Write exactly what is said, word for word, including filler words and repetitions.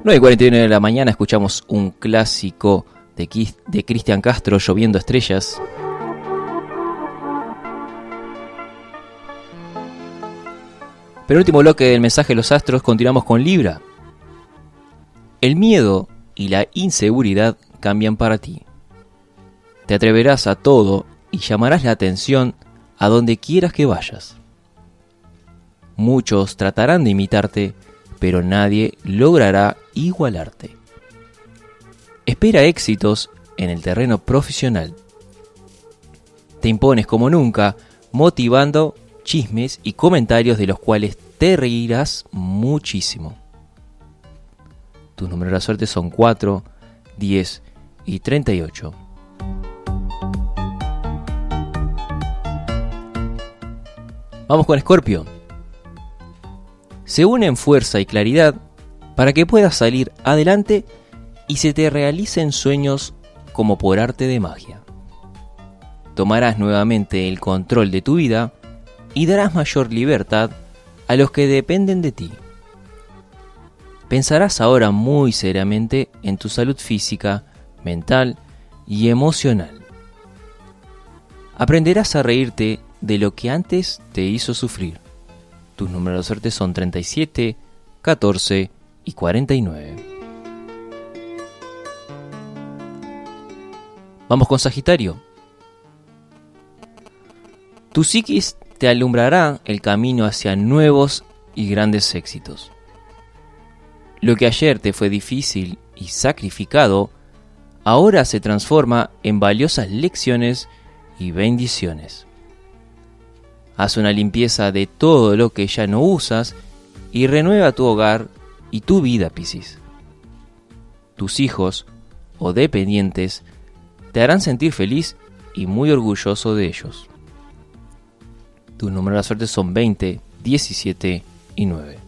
nueve y cuarenta y nueve de la mañana escuchamos un clásico de, Kis- de Cristian Castro, Lloviendo Estrellas. Penúltimo bloque del mensaje de los astros, continuamos con Libra. El miedo y la inseguridad cambian para ti. Te atreverás a todo y llamarás la atención a donde quieras que vayas. Muchos tratarán de imitarte, pero nadie logrará igualarte. Espera éxitos en el terreno profesional. Te impones como nunca, motivando chismes y comentarios de los cuales te reirás muchísimo. Tus números de la suerte son cuatro, diez y treinta y ocho. Vamos con Escorpio. Se unen fuerza y claridad para que puedas salir adelante y se te realicen sueños como por arte de magia. Tomarás nuevamente el control de tu vida y darás mayor libertad a los que dependen de ti. Pensarás ahora muy seriamente en tu salud física, mental y emocional. Aprenderás a reírte de lo que antes te hizo sufrir. Tus números de suerte son treinta y siete, catorce y cuarenta y nueve. Vamos con Sagitario. Tu psiquis te alumbrará el camino hacia nuevos y grandes éxitos. Lo que ayer te fue difícil y sacrificado, ahora se transforma en valiosas lecciones y bendiciones. Haz una limpieza de todo lo que ya no usas y renueva tu hogar y tu vida, Piscis. Tus hijos o dependientes te harán sentir feliz y muy orgulloso de ellos. Tus números de la suerte son veinte, diecisiete y nueve.